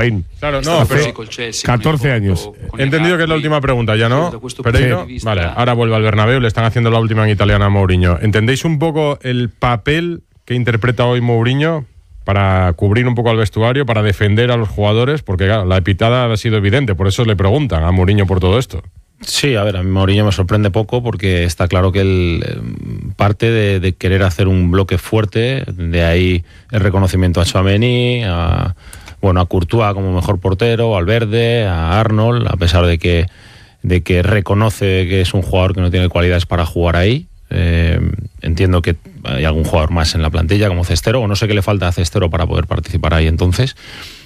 Higuaín. Claro, no, hace 14 años. He entendido que es la última pregunta, ¿ya no, Pereiro? Sí. Vale, ahora vuelve al Bernabéu, le están haciendo la última en italiana a Mourinho. ¿Entendéis un poco el papel que interpreta hoy Mourinho para cubrir un poco al vestuario, para defender a los jugadores? Porque claro, la epitada ha sido evidente, por eso le preguntan a Mourinho por todo esto. Sí, a ver, a mí Mourinho me sorprende poco porque está claro que él parte de querer hacer un bloque fuerte, de ahí el reconocimiento a Tchouaméni, a Courtois como mejor portero, a Valverde, a Arnold, a pesar de que reconoce que es un jugador que no tiene cualidades para jugar ahí. Entiendo que hay algún jugador más en la plantilla como Cestero, o no sé qué le falta a Cestero para poder participar ahí. Entonces,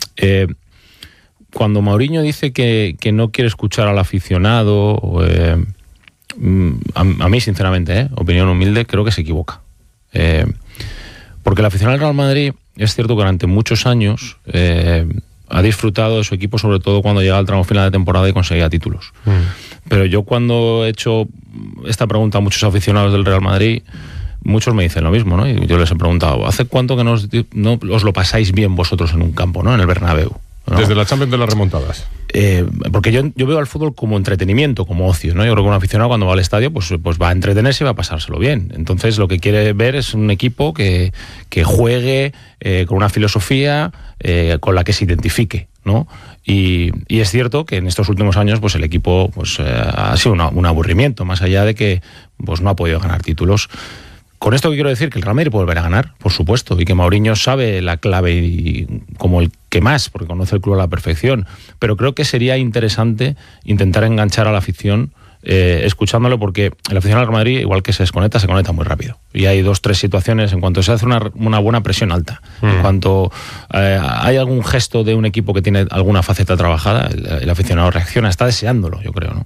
cuando Mourinho dice que no quiere escuchar al aficionado, a mí sinceramente, opinión humilde, creo que se equivoca. Porque el aficionado del Real Madrid es cierto que durante muchos años ha disfrutado de su equipo, sobre todo cuando llega al tramo final de temporada y conseguía títulos. Pero yo cuando he hecho esta pregunta a muchos aficionados del Real Madrid, muchos me dicen lo mismo, ¿no? Y yo les he preguntado, ¿hace cuánto que no os lo pasáis bien vosotros en un campo, ¿no? En el Bernabéu, ¿no? Desde la Champions de las remontadas. Porque yo veo al fútbol como entretenimiento, como ocio, ¿no? Yo creo que un aficionado cuando va al estadio pues va a entretenerse y va a pasárselo bien. Entonces lo que quiere ver es un equipo que juegue con una filosofía con la que se identifique, ¿no? Y es cierto que en estos últimos años pues el equipo pues ha sido un aburrimiento, más allá de que pues no ha podido ganar títulos. Con esto que quiero decir que el Real Madrid puede volver a ganar, por supuesto, y que Mourinho sabe la clave y como el que más, porque conoce el club a la perfección, pero creo que sería interesante intentar enganchar a la afición escuchándolo, porque el aficionado del Real Madrid, igual que se conecta muy rápido. Y hay 2-3 situaciones en cuanto se hace una buena presión alta, en cuanto hay algún gesto de un equipo que tiene alguna faceta trabajada, el aficionado reacciona, está deseándolo, yo creo, ¿no?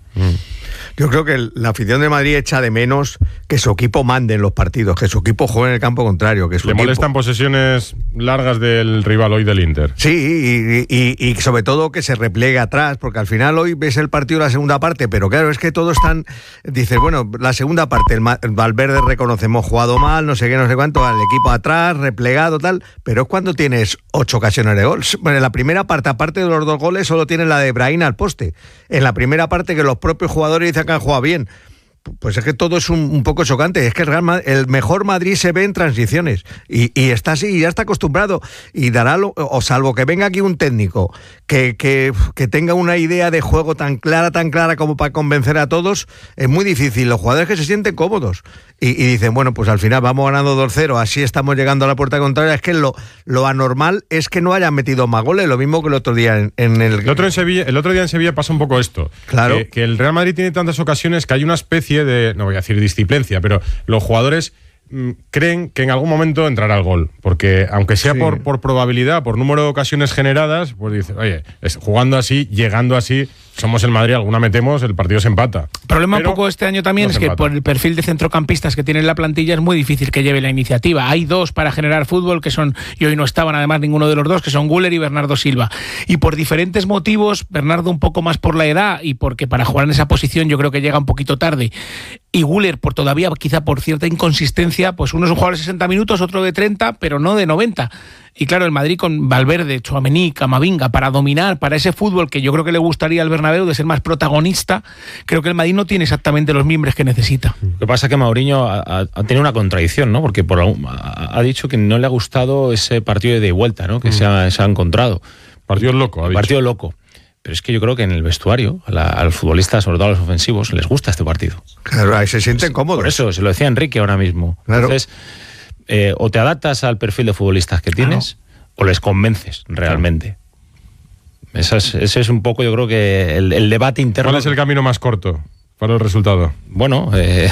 Yo creo que la afición de Madrid echa de menos que su equipo mande en los partidos, que su equipo juegue en el campo contrario. Que ¿Le molestan posesiones largas del rival hoy del Inter? Sí, y sobre todo que se repliegue atrás, porque al final hoy ves el partido de la segunda parte, pero claro, es que todos están... Dices, bueno, la segunda parte, el Valverde reconocemos jugado mal, no sé qué, no sé cuánto, el equipo atrás, replegado, tal, pero es cuando tienes 8 ocasiones de gol. Bueno, en la primera parte, aparte de los 2 goles, solo tienes la de Brahim al poste. En la primera parte que los propios jugadores dicen que han jugado bien. Pues es que todo es un poco chocante. Es que el mejor Madrid se ve en transiciones y está así, y ya está acostumbrado, y dará o salvo que venga aquí un técnico que tenga una idea de juego tan clara como para convencer a todos, es muy difícil. Los jugadores que se sienten cómodos y dicen, bueno, pues al final vamos ganando 2-0, así estamos llegando a la puerta contraria. Es que lo anormal es que no hayan metido más goles, lo mismo que el otro día el otro día en Sevilla pasa un poco esto. Claro. Que el Real Madrid tiene tantas ocasiones que hay una especie de, no voy a decir disciplicia, pero los jugadores creen que en algún momento entrará el gol, porque aunque sea por probabilidad, por número de ocasiones generadas, pues dice, oye, jugando así, llegando así, somos el Madrid, alguna metemos, el partido se empata. El problema un poco este año también es que por el perfil de centrocampistas que tiene en la plantilla es muy difícil que lleve la iniciativa. Hay 2 para generar fútbol que son, y hoy no estaban además ninguno de los 2, que son Güler y Bernardo Silva. Y por diferentes motivos, Bernardo un poco más por la edad y porque para jugar en esa posición yo creo que llega un poquito tarde. Y Güler todavía quizá por cierta inconsistencia, pues uno es un jugador de 60 minutos, otro de 30, pero no de 90. Y claro, el Madrid con Valverde, Tchouaméni, Camavinga, para dominar, para ese fútbol que yo creo que le gustaría al Bernabéu de ser más protagonista, creo que el Madrid no tiene exactamente los mimbres que necesita. Lo que pasa es que Mourinho ha tenido una contradicción, ¿no? Porque ha dicho que no le ha gustado ese partido de ida y vuelta, ¿no? Que se ha encontrado. Partido loco, ha dicho. Partido loco. Pero es que yo creo que en el vestuario, a los futbolistas, sobre todo a los ofensivos, les gusta este partido. Claro, ahí se sienten cómodos. Por eso, se lo decía Enrique ahora mismo. Claro. Entonces, o te adaptas al perfil de futbolistas que tienes, o les convences realmente. Ese es un poco, yo creo que el debate interno. ¿Cuál es el camino más corto para el resultado? Bueno,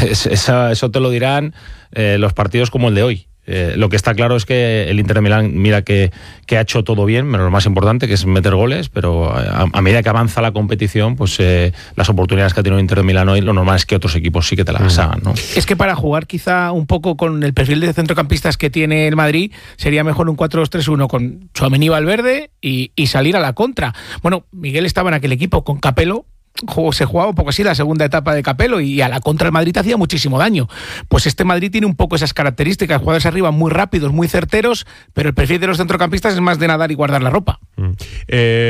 eso te lo dirán los partidos como el de hoy. Lo que está claro es que el Inter de Milán, mira que ha hecho todo bien, menos lo más importante, que es meter goles, pero a medida que avanza la competición, pues las oportunidades que ha tenido el Inter de Milán hoy, lo normal es que otros equipos sí que te las hagan, ¿no? Es que para jugar quizá un poco con el perfil de centrocampistas que tiene el Madrid, sería mejor un 4-2-3-1 con Tchouaméni, Valverde y salir a la contra. Bueno, Miguel estaba en aquel equipo con Capello, se jugaba un poco así la segunda etapa de Capello y a la contra el Madrid hacía muchísimo daño. Pues este Madrid tiene un poco esas características, jugadores arriba muy rápidos, muy certeros, pero el perfil de los centrocampistas es más de nadar y guardar la ropa.